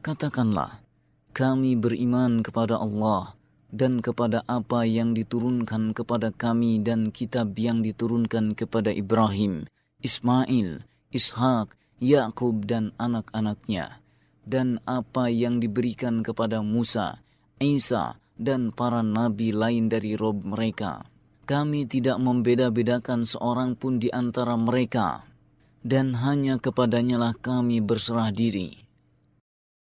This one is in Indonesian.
Katakanlah, kami beriman kepada Allah dan kepada apa yang diturunkan kepada kami dan kitab yang diturunkan kepada Ibrahim, Ismail, Ishak, Yakub dan anak-anaknya, dan apa yang diberikan kepada Musa, Isa dan para nabi lain dari Rob mereka. Kami tidak membeda-bedakan seorang pun di antara mereka, dan hanya kepadanyalah kami berserah diri.